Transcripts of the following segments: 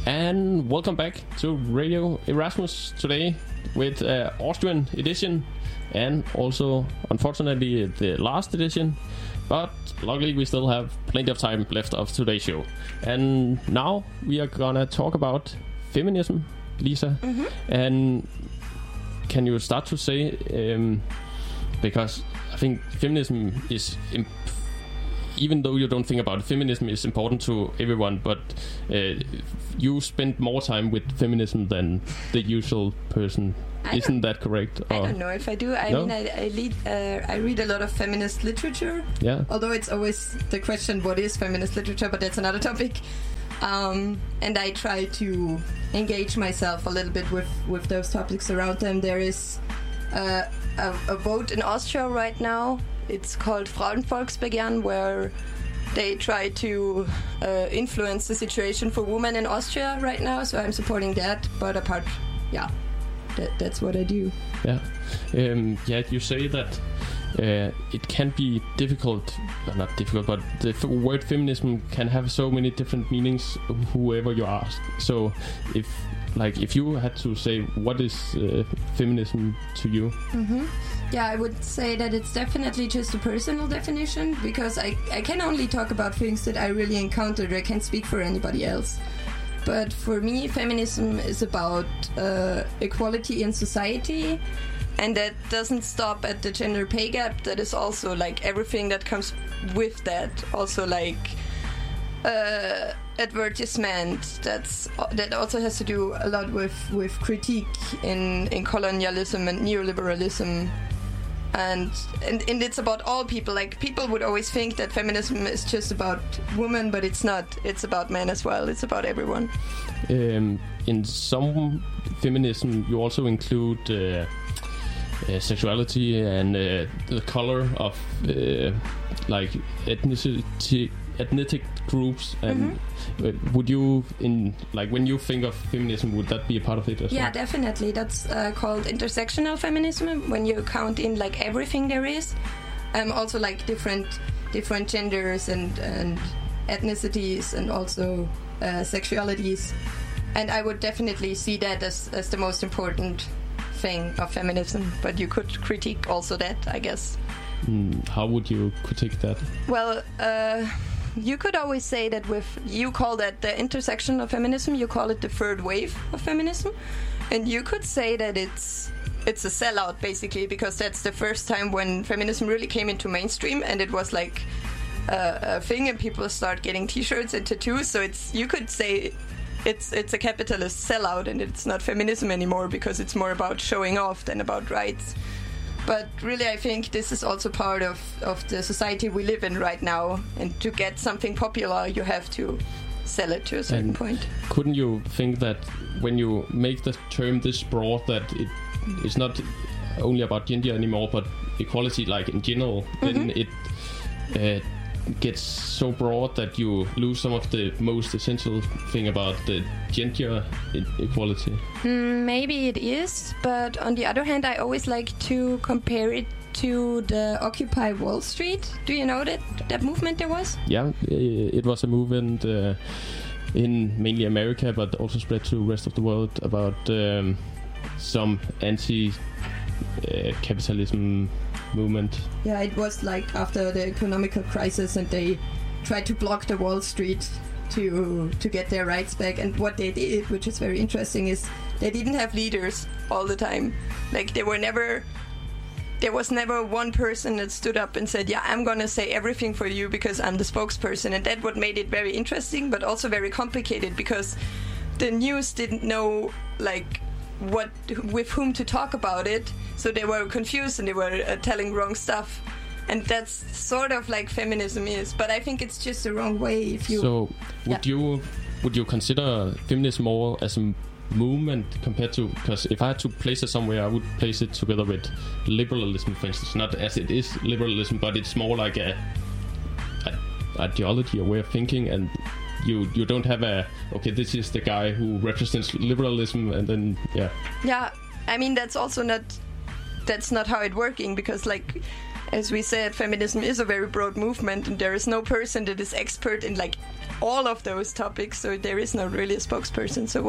And welcome back to Radio Erasmus today with Austrian edition and also, unfortunately, the last edition. But luckily, we still have plenty of time left of today's show. And now we are gonna talk about feminism, Lisa. Mm-hmm. And can you start to say, because I think feminism is even though you don't think about it, feminism is important to everyone, but you spend more time with feminism than the usual person. Isn't that correct? I don't know if I do. I mean, I read a lot of feminist literature. Yeah. Although it's always the question, what is feminist literature? But that's another topic. And I try to engage myself a little bit with those topics around them. There is a vote in Austria right now. It's called Frauenvolksbegehren, where they try to influence the situation for women in Austria right now. So I'm supporting that. But apart, that's what I do. Yeah, you say that it can be difficult, not difficult, but the word feminism can have so many different meanings, whoever you ask. So if you had to say, what is feminism to you? Mm-hmm. Yeah, I would say that it's definitely just a personal definition, because I can only talk about things that I really encountered. I can't speak for anybody else. But for me, feminism is about equality in society, and that doesn't stop at the gender pay gap. That is also like everything that comes with that. Also like advertisement. That also has to do a lot with critique in colonialism and neoliberalism. And it's about all people. Like, people would always think that feminism is just about women, but it's not. It's about men as well. It's about everyone. In some feminism, you also include sexuality and the color of like ethnic groups. And would you, when you think of feminism, would that be a part of it as well? Yeah, definitely. That's called intersectional feminism, when you count in like everything there is. Also like different genders and ethnicities, and also sexualities. And I would definitely see that as the most important thing of feminism. But you could critique also that, I guess. How would you critique that? Well, you could always say that you call that the intersection of feminism, you call it the third wave of feminism. And you could say that it's a sellout, basically, because that's the first time when feminism really came into mainstream, and it was like a thing, and people start getting t-shirts and tattoos. So you could say it's a capitalist sellout, and it's not feminism anymore, because it's more about showing off than about rights. But really, I think this is also part of the society we live in right now. And to get something popular, you have to sell it to a certain point. Couldn't you think that when you make the term this broad, that it is not only about gender anymore, but equality, like in general, then it gets so broad that you lose some of the most essential thing about the gender equality? Maybe it is, but on the other hand, I always like to compare it to the Occupy Wall Street. Do you know that movement there was? Yeah, it was a movement in mainly America, but also spread to the rest of the world, about some anti-capitalism movement. Yeah, it was like after the economical crisis, and they tried to block the Wall Street to get their rights back. And what they did, which is very interesting, is they didn't have leaders all the time. Like, there was never one person that stood up and said, yeah, I'm gonna say everything for you because I'm the spokesperson. And that's what made it very interesting, but also very complicated, because the news didn't know like with whom to talk about it, so they were confused and they were telling wrong stuff. And that's sort of like feminism is, but I think it's just the wrong way. If you would you consider feminism more as a movement compared to, because if I had to place it somewhere, I would place it together with liberalism, for instance. Not as it is liberalism, but it's more like a ideology, a way of thinking, and you don't have this is the guy who represents liberalism, and then I mean, that's not how it's working, because like as we said, feminism is a very broad movement, and there is no person that is expert in like all of those topics. So there is not really a spokesperson. So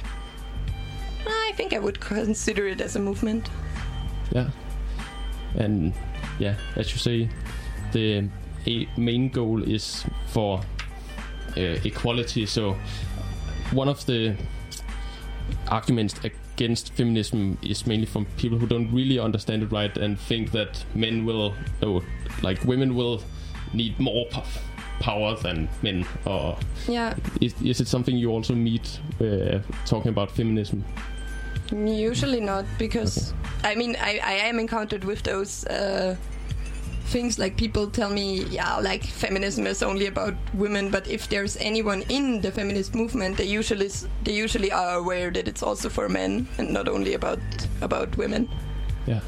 I think I would consider it as a movement. Yeah, and yeah, as you say, the main goal is for equality. So one of the arguments against feminism is mainly from people who don't really understand it right and think that women will need more power than men. Or yeah, is it something you also meet talking about feminism? Usually not, because I mean I am encountered with those things like people tell me, yeah, like feminism is only about women, but if there's anyone in the feminist movement, they usually are aware that it's also for men and not only about women. Yeah,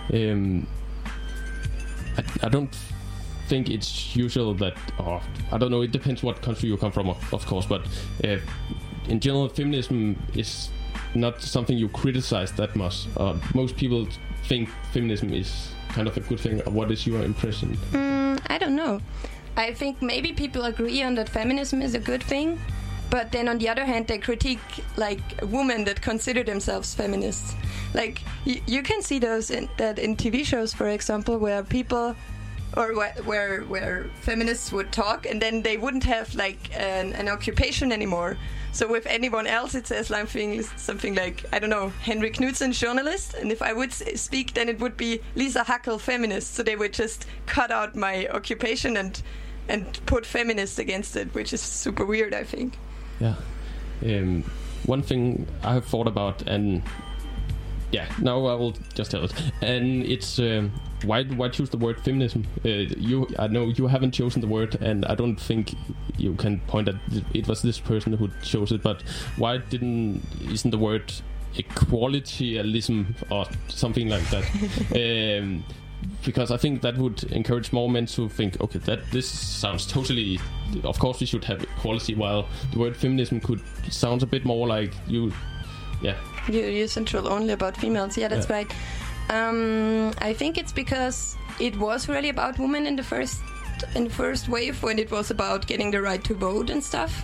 I don't think it's usual that, or I don't know, it depends what country you come from, of course, but in general, feminism is not something you criticize that much. Most people think feminism is kind of a good thing. What is your impression? I don't know. I think maybe people agree on that feminism is a good thing, but then on the other hand, they critique like women that consider themselves feminists. Like you can see those in TV shows, for example, where people or where feminists would talk and then they wouldn't have like an occupation anymore. So with anyone else, it says something like, I don't know, Henrik Knudsen, journalist. And if I would speak, then it would be Lisa Hackel, feminist. So they would just cut out my occupation and put feminist against it, which is super weird, I think. Yeah. One thing I have thought about, and yeah, now I will just tell it. And it's why choose the word feminism? I know you haven't chosen the word, and I don't think you can point at it was this person who chose it. But why isn't the word equalitarianism or something like that? Because I think that would encourage more men to think, okay, this sounds totally. Of course, we should have equality. While the word feminism sounds a bit more like you. Yeah. You're central only about females. Yeah, that's right. I think it's because it was really about women in the first wave, when it was about getting the right to vote and stuff.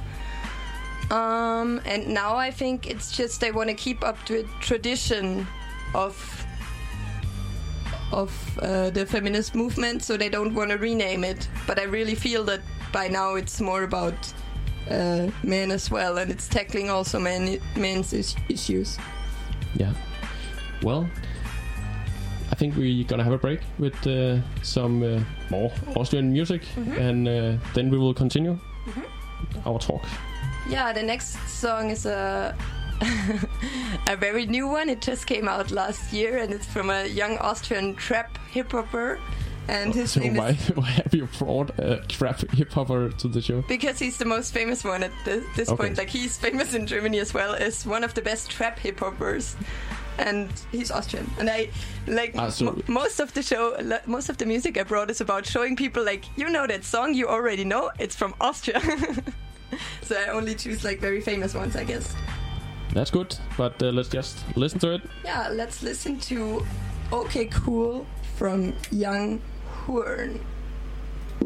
And now I think it's just they want to keep up the tradition of the feminist movement, so they don't want to rename it. But I really feel that by now it's more about men as well, and it's tackling also men's issues. Yeah. Well, I think we're gonna have a break with some more Austrian music, and then we will continue our talk. Yeah, the next song is a very new one. It just came out last year, and it's from a young Austrian trap hip hopper. And his name why have you brought a trap hip hopper to the show? Because he's the most famous one at this point. Like, he's famous in Germany as well as one of the best trap hip hoppers. And he's Austrian. And I like most of the music I brought is about showing people, like, you know that song, you already know, it's from Austria. So I only choose like very famous ones, I guess. That's good, but let's just listen to it. Yeah, let's listen to OK Cool from Young Horn.